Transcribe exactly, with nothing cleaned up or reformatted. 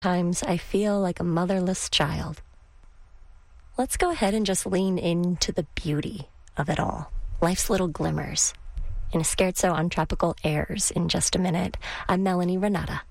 Times I feel like a motherless child. Let's go ahead and just lean into the beauty of it all. Life's little glimmers. In a Scherzo on Tropical Airs in just a minute, I'm Melanie Renata.